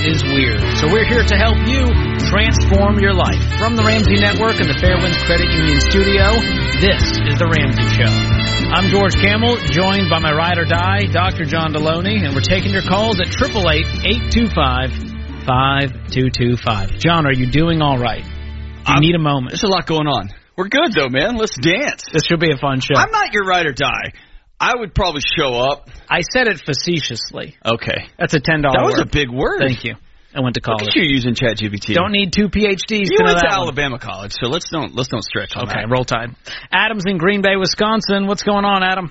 is weird. So we're here to help you transform your life. From the Ramsey Network and the Fairwinds Credit Union studio, this is The Ramsey Show. I'm George Camel, joined by my ride or die, Dr. John Deloney, and we're taking your calls at 888-825-5225. John, are you doing all right? You need a moment. There's a lot going on. We're good, though, man. Let's dance. This should be a fun show. I'm not your ride or die. I would probably show up. I said it facetiously. Okay. That's a $10 That was word. a big word. Thank you. I went to college. Look at you using ChatGPT. Don't need 2 PhDs you to know went that to one. Alabama College, so let's don't stretch on that. Okay, roll Tide. Adam's in Green Bay, Wisconsin. What's going on, Adam?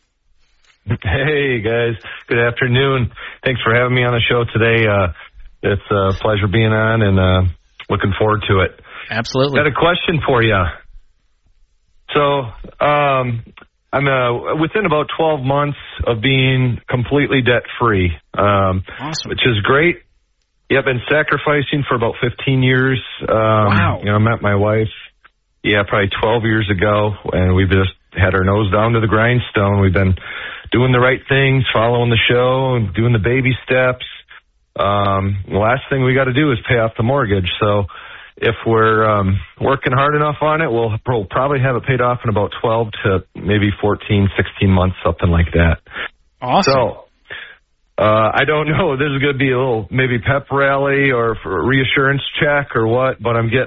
Hey, guys. Good afternoon. Thanks for having me on the show today. It's a pleasure being on and looking forward to it. Absolutely. Got a question for you. So I'm within about 12 months of being completely debt-free, awesome. which is great. Yeah, I've been sacrificing for about 15 years. Wow. I met my wife, probably 12 years ago, and we've just had our nose down to the grindstone. We've been doing the right things, following the show, and doing the baby steps. The last thing we got to do is pay off the mortgage. So if we're working hard enough on it, we'll probably have it paid off in about 12 to maybe 14, 16 months, something like that. Awesome. So I don't know. This is going to be a little maybe pep rally or for a reassurance check or what, but I'm getting